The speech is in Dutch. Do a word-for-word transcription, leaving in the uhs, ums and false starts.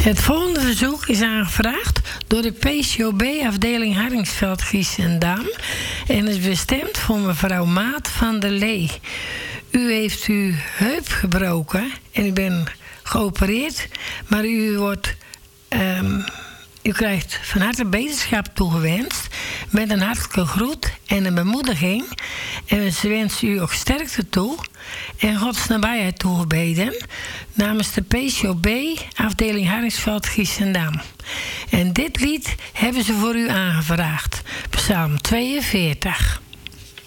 Het volgende verzoek is aangevraagd door de P C O B-afdeling Hardingsveld, Giessendam en is bestemd voor mevrouw Maat van der Lee. U heeft uw heup gebroken en u bent geopereerd, maar u wordt... Um, U krijgt van harte beterschap toegewenst met een hartelijke groet en een bemoediging. En ze wensen u ook sterkte toe en Gods nabijheid toegebeden namens de P C O B-afdeling Hardingsveld, Giessendam. En dit lied hebben ze voor u aangevraagd. Psalm tweeënveertig.